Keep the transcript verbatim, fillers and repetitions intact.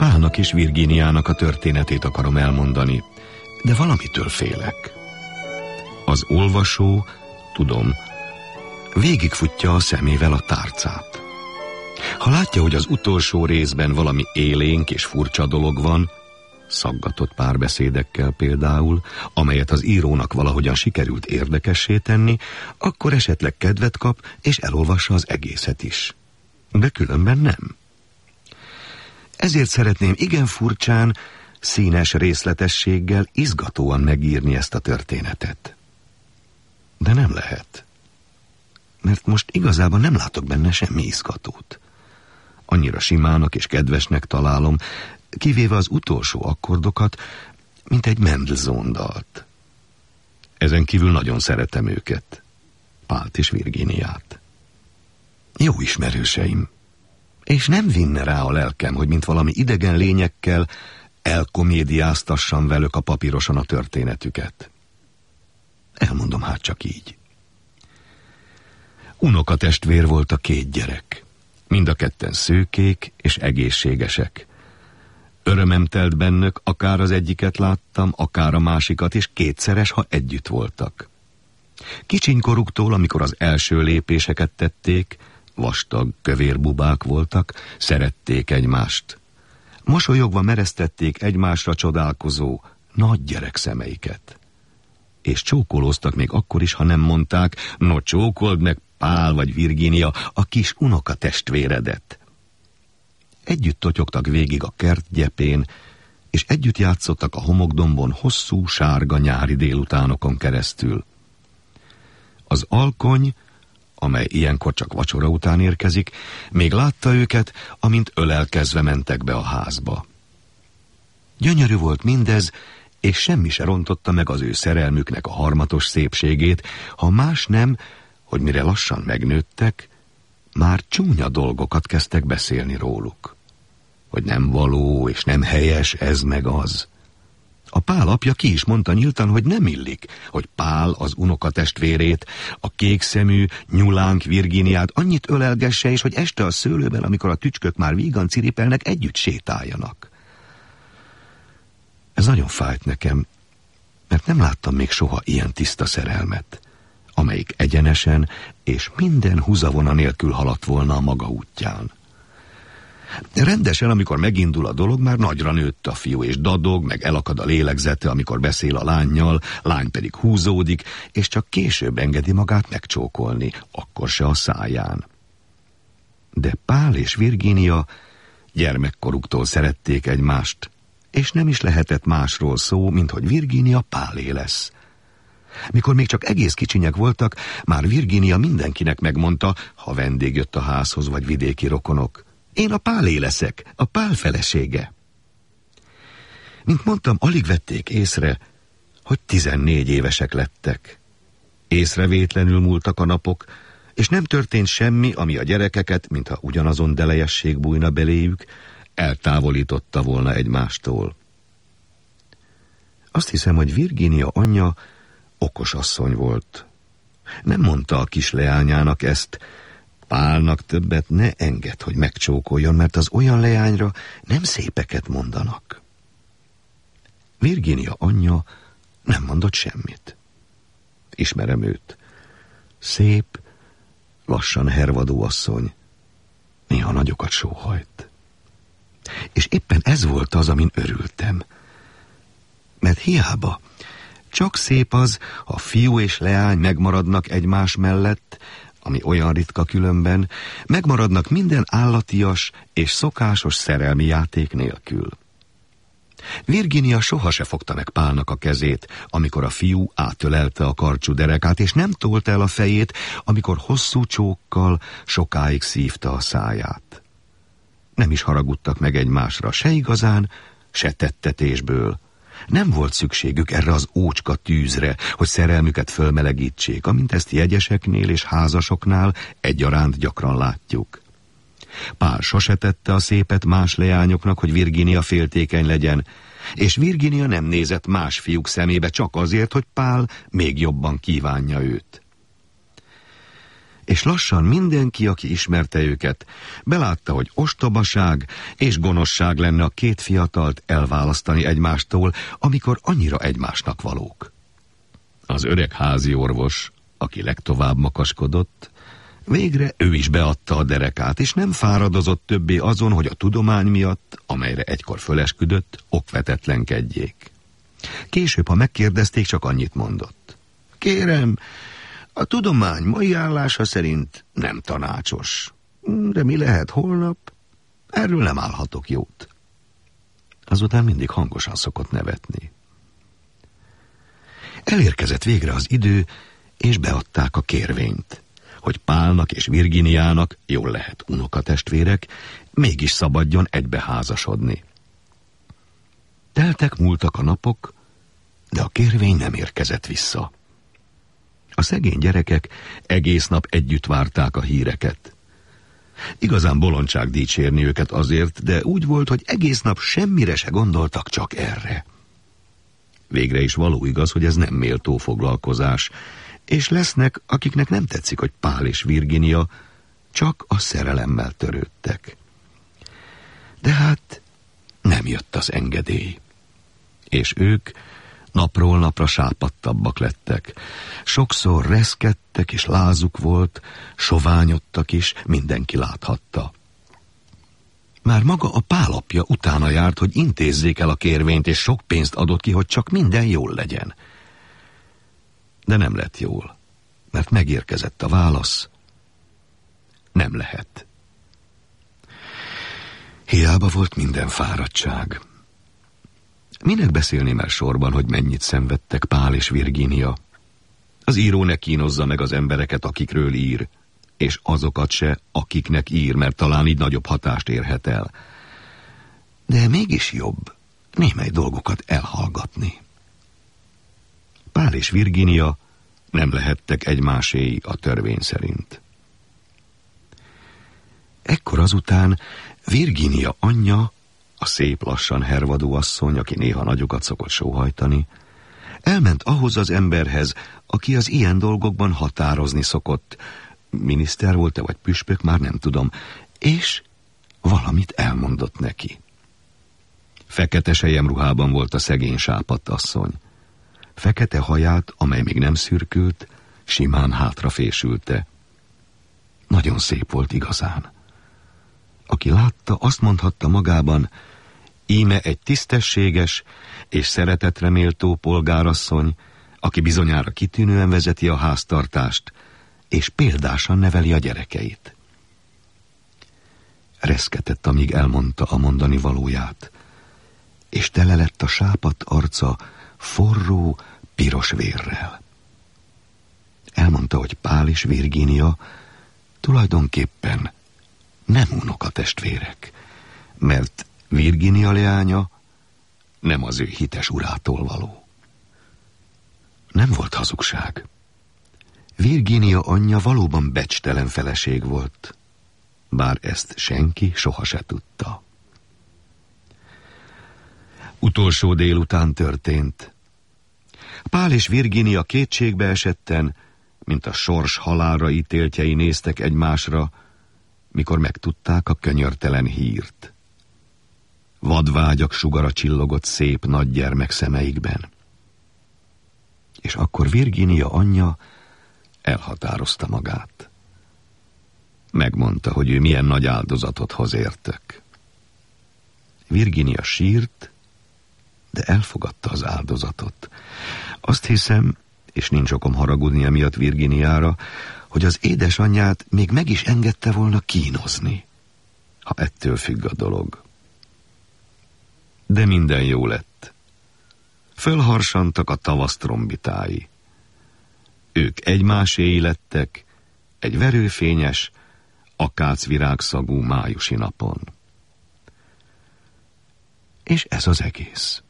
Pálnak és Virginiának a történetét akarom elmondani, de valamitől félek. Az olvasó, tudom, végigfutja a szemével a tárcát. Ha látja, hogy az utolsó részben valami élénk és furcsa dolog van, szaggatott párbeszédekkel például, amelyet az írónak valahogyan sikerült érdekessé tenni, akkor esetleg kedvet kap, és elolvassa az egészet is. De különben nem. Ezért szeretném igen furcsán, színes részletességgel izgatóan megírni ezt a történetet. De nem lehet. Mert most igazából nem látok benne semmi izgatót. Annyira simának és kedvesnek találom, kivéve az utolsó akkordokat, mint egy Mendelssohn dalt. Ezen kívül nagyon szeretem őket, Pált és Virginiát. Jó ismerőseim, és nem vinne rá a lelkem, hogy mint valami idegen lényekkel elkomédiáztassam velük a papíroson a történetüket. Elmondom hát csak így. Unokatestvér volt a két gyerek. Mind a ketten szőkék és egészségesek. Örömem telt bennük, akár az egyiket láttam, akár a másikat, és kétszeres, ha együtt voltak. Kicsinykoruktól, amikor az első lépéseket tették, vastag, kövér bubák voltak, szerették egymást. Mosolyogva meresztették egymásra csodálkozó, nagy gyerek szemeiket. És csókolóztak még akkor is, ha nem mondták, no csókold meg Pál vagy Virginia, a kis unoka testvéredet. Együtt totyogtak végig a kert gyepén, és együtt játszottak a homokdombon hosszú, sárga nyári délutánokon keresztül. Az alkony, amely ilyenkor csak vacsora után érkezik, még látta őket, amint ölelkezve mentek be a házba. Gyönyörű volt mindez, és semmi se rontotta meg az ő szerelmüknek a harmatos szépségét, ha más nem, hogy mire lassan megnőttek, már csúnya dolgokat kezdtek beszélni róluk. Hogy nem való és nem helyes ez meg az. A Pál apja ki is mondta nyíltan, hogy nem illik, hogy Pál az unokatestvérét, a kékszemű, nyulánk Virginiát annyit ölelgesse, és hogy este a szőlőben, amikor a tücskök már vígan ciripelnek, együtt sétáljanak. Ez nagyon fájt nekem, mert nem láttam még soha ilyen tiszta szerelmet, amelyik egyenesen és minden húzavona nélkül haladt volna a maga útján. Rendesen, amikor megindul a dolog, már nagyra nőtt a fiú, és dadog, meg elakad a lélegzete, amikor beszél a lánnyal, lány pedig húzódik, és csak később engedi magát megcsókolni, akkor se a száján. De Pál és Virginia gyermekkoruktól szerették egymást, és nem is lehetett másról szó, mint hogy Virginia Pálé lesz. Mikor még csak egész kicsinyek voltak, már Virginia mindenkinek megmondta, ha vendég jött a házhoz, vagy vidéki rokonok: én a Pálé leszek, a Pál felesége. Mint mondtam, alig vették észre, hogy tizennégy évesek lettek. Észrevétlenül múltak a napok, és nem történt semmi, ami a gyerekeket, mintha ugyanazon delejesség bújna beléjük, eltávolította volna egymástól. Azt hiszem, hogy Virginia anyja okos asszony volt. Nem mondta a kis leányának ezt: Pálnak többet ne engedd, hogy megcsókoljon, mert az olyan leányra nem szépeket mondanak. Virginia anyja nem mondott semmit. Ismerem őt. Szép, lassan hervadó asszony. Néha nagyokat sóhajt. És éppen ez volt az, amin örültem. Mert hiába, csak szép az, ha fiú és leány megmaradnak egymás mellett, ami olyan ritka különben, megmaradnak minden állatias és szokásos szerelmi játék nélkül. Virginia soha se fogta meg Pálnak a kezét, amikor a fiú átölelte a karcsú derekát, és nem tolta el a fejét, amikor hosszú csókkal sokáig szívta a száját. Nem is haragudtak meg egymásra, se igazán, se tettetésből. Nem volt szükségük erre az ócska tűzre, hogy szerelmüket fölmelegítsék, amint ezt jegyeseknél és házasoknál egyaránt gyakran látjuk. Pál sose tette a szépet más leányoknak, hogy Virginia féltékeny legyen, és Virginia nem nézett más fiúk szemébe csak azért, hogy Pál még jobban kívánja őt. és lassan mindenki, aki ismerte őket, belátta, hogy ostobaság és gonoszság lenne a két fiatalt elválasztani egymástól, amikor annyira egymásnak valók. Az öreg házi orvos, aki legtovább makaskodott, végre ő is beadta a derekát, és nem fáradozott többé azon, hogy a tudomány miatt, amelyre egykor fölesküdött, okvetetlenkedjék. Később, ha megkérdezték, csak annyit mondott: kérem, a tudomány mai állása szerint nem tanácsos. De mi lehet holnap? Erről nem állhatok jót. Azután mindig hangosan szokott nevetni. Elérkezett végre az idő, és beadták a kérvényt, hogy Pálnak és Virginiának, jól lehet unokatestvérek, mégis szabadjon egybe házasodni. Teltek, múltak a napok, de a kérvény nem érkezett vissza. A szegény gyerekek egész nap együtt várták a híreket. Igazán bolondság dicsérni őket azért, de úgy volt, hogy egész nap semmire se gondoltak, csak erre. Végre is való igaz, hogy ez nem méltó foglalkozás, és lesznek, akiknek nem tetszik, hogy Pál és Virginia csak a szerelemmel törődtek. De hát nem jött az engedély, és ők napról napra sápadtabbak lettek. Sokszor reszkedtek, és lázuk volt, soványodtak is, mindenki láthatta. Már maga a Pál apja utána járt, hogy intézzék el a kérvényt, és sok pénzt adott ki, hogy csak minden jól legyen. De nem lett jól, mert megérkezett a válasz: nem lehet. Hiába volt minden fáradtság. Minek beszélni már sorban, hogy mennyit szenvedtek Pál és Virginia? Az író ne kínozza meg az embereket, akikről ír, és azokat se, akiknek ír, mert talán így nagyobb hatást érhet el. De mégis jobb némely dolgokat elhallgatni. Pál és Virginia nem lehettek egymáséi a törvény szerint. Ekkor azután Virginia anyja, a szép lassan hervadó asszony, aki néha nagyokat szokott sóhajtani, elment ahhoz az emberhez, aki az ilyen dolgokban határozni szokott. Miniszter volt-e vagy püspök, már nem tudom, és valamit elmondott neki. Fekete selyemruhában volt a szegény sápadt asszony. Fekete haját, amely még nem szürkült, simán hátrafésülte. Nagyon szép volt igazán. Aki látta, azt mondhatta magában: íme egy tisztességes és szeretetre méltó polgárasszony, aki bizonyára kitűnően vezeti a háztartást, és példásan neveli a gyerekeit. Reszketett, amíg elmondta a mondani valóját, és tele lett a sápadt arca forró, piros vérrel. Elmondta, hogy Pál és Virginia tulajdonképpen nem unokatestvérek, mert Virginia leánya nem az ő hites urától való. Nem volt hazugság. Virginia anyja valóban becstelen feleség volt, bár ezt senki soha se tudta. Utolsó délután történt. Pál és Virginia kétségbe esetten, mint a sors halálra ítéltjei néztek egymásra, mikor megtudták a könyörtelen hírt. Vadvágyak sugara csillogott szép nagy gyermek szemeikben. És akkor Virginia anyja elhatározta magát. Megmondta, hogy ő milyen nagy áldozatot hoz értük. Virginia sírt, de elfogadta az áldozatot. Azt hiszem, és nincs okom haragudni emiatt Virginiára, hogy az édesanyját még meg is engedte volna kínozni, ha ettől függ a dolog. De minden jó lett. Fölharsantak a tavasz trombitái. Ők egymáséi lettek egy verőfényes, akácvirágszagú májusi napon. És ez az egész.